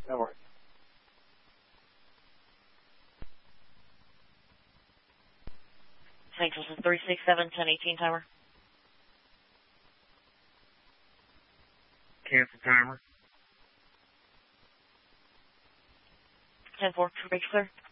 No worries. St. Joseph 367, 1018 timer. Cancel timer. 10-4, bridge clear.